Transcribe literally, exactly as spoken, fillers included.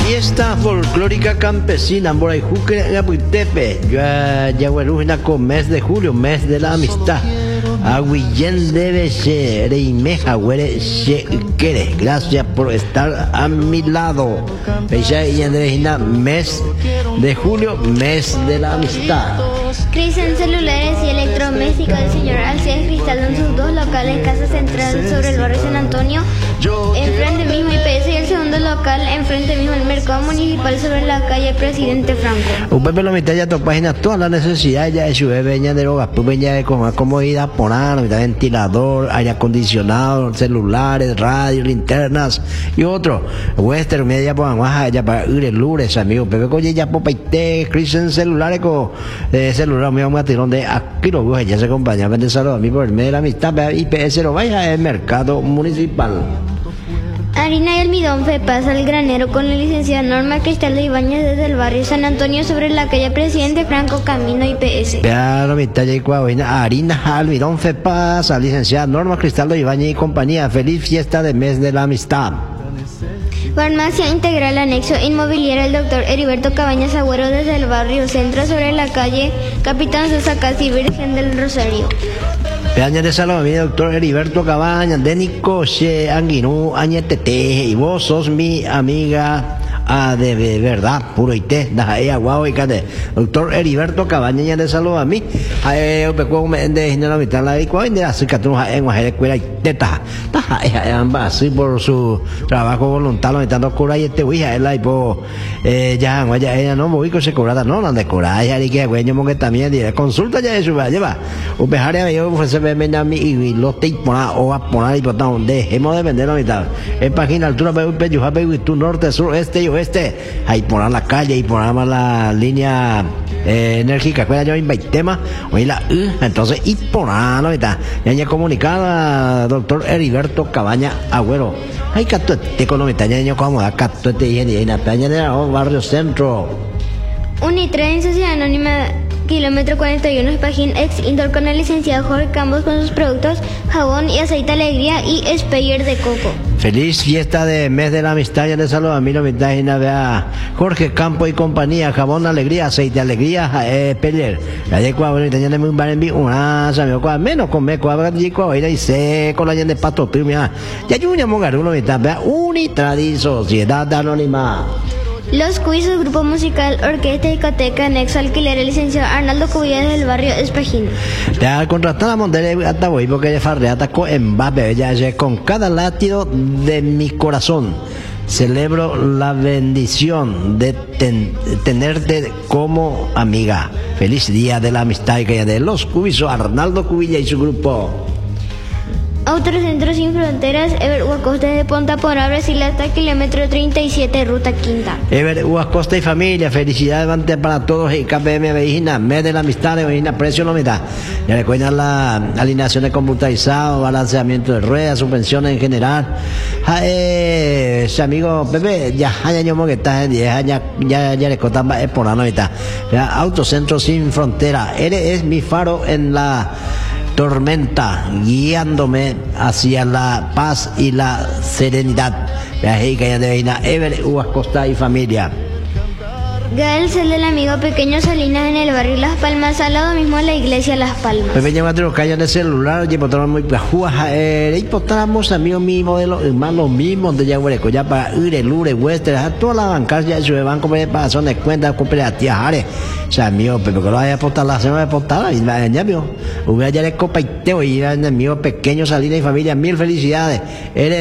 Fiesta folclórica campesina, Morayjuque, Apuitepe, Yaguarujinaco, mes de julio, mes de la amistad. Aguillén debe ser, Reimeja, Huere, Quiere. Gracias por estar a mi lado. Mes de julio, mes de la amistad. Cristian Celulares y Electrodomésticos del señor Alcides Cristal en sus dos locales, Casa Central sobre el barrio San Antonio, enfrente mismo I P S, y el segundo local enfrente mismo el Mercado Municipal sobre la calle Presidente Franco. Un pepe lo mitad ya tu página todas las necesidades ya de su veña de drogas, pues veña de comodidad por ano, ventilador, aire acondicionado, celulares, radio, linternas y otro. Western media por baja ya para ir el lunes, amigo. Pepe coye ya por paite, Cristian Celulares con eh, celular me vamos a tirar de aquí lo voy ya se acompaña vende saludos a mí por el medio de la amistad. I P S lo vaya el Mercado Municipal. Harina y almidón FEPAS al granero con la licenciada Norma Cristal de Ibáñez desde el barrio San Antonio sobre la calle Presidente Franco, camino I P S. Claro, mitad ya cuadrina, harina, almidón FEPAS a licenciada Norma Cristal de Ibáñez y compañía. Feliz fiesta de mes de la amistad. Farmacia Integral Anexo Inmobiliario el doctor Heriberto Cabañas Agüero desde el barrio Centro sobre la calle Capitán Sosa Casi Virgen del Rosario. Peaña de salud, mi doctor Heriberto Cabañas, de Nicoche, Anguinú, Añetete, y vos sos mi amiga ah, de, de verdad, puro y té, da ella guau y cate. Doctor Heriberto Cabañas de salud a mí, ay, peco de dinero vital la igual de la cicatriz en la escuela y teta. Da ella ambas así por su trabajo voluntario metando cura y este hija es la hipo eh ya vaya ella no voy con se cobrada no la decora ya y que güey mo que también de consulta ya eso va lleva. Un pejaria yo ofrece a mí y los te poner o a poner y por donde dejemos de vender la mitad. En página altura pe yo habe tu norte sur este y oeste. Ahí poner la calle y poner la línea eh, enérgica que yo invitema hoy la uh, entonces y poner la mitad. Ya ya comunicada doctor Heriberto Cabaña Agüero. Hay cato te economía ya yo como da cato te y en la peña de barrio Centro. Unitren Sociedad Anónima Kilómetro cuarenta y uno, Espajín ex Indoor con el licenciado Jorge Campos con sus productos jabón y aceite alegría y Speyer de coco. Feliz fiesta de mes de la amistad, ya le saludo a mí la mitad y nada Jorge Campos y compañía, jabón alegría, aceite alegría, eh, Speyer. La de cuadro y tenía muy bien en una sabe cuál menos come cuadro y cuadro y se con la gente de pato primia. Ya yo me llamo Garulo mitad, vea Unitradi Sociedad Anónima. Los Cuisos, grupo musical, orquesta y discoteca, anexo alquiler, el licenciado Arnaldo Cubilla desde el barrio Espajín. Ya contratar a Monterrey hasta voy porque de farreata con Mbappé, ya con cada latido de mi corazón. Celebro la bendición de ten, tenerte como amiga. Feliz día de la amistad y que de los Cuisos, Arnaldo Cubilla y su grupo. Autocentro Sin Fronteras, Ever Huacosta de Ponta Porá, Brasil hasta kilómetro treinta y siete, ruta quinta. Ever Huacosta y familia, felicidades para todos y K P M Vejina, mes de la amistad de Vejina, precio no mitad. Ya recuerdan la alineación de computarizado, balanceamiento de ruedas, suspensiones en general. Ja, eh, ese amigo Pepe, ya ya yo que está en diez, ya ya ya le contaba es por la noche. Autocentro Sin Frontera, eres mi faro en la tormenta, guiándome hacia la paz y la serenidad. Viaje que ya de Veina, Ever Huascosta y familia. Gael, el del amigo Pequeño Salinas en el barrio Las Palmas, al lado mismo de la iglesia Las Palmas. Pepe llama a los calles de celular, y potramos muy pajúas, eh, y potramos amigos mi modelo, hermanos mismos de Yaguareco, ya para Ure, Lure, Western, a toda la banca, ya se van a comprar para zonas de cuenta, cooperativas, Jare. O sea, amigo, Pepe, que lo vaya a apostar la semana de apostar, y la ya, amigo, hubiera ya le copa y teo, y era amigo Pequeño Salinas y familia, mil felicidades. Eres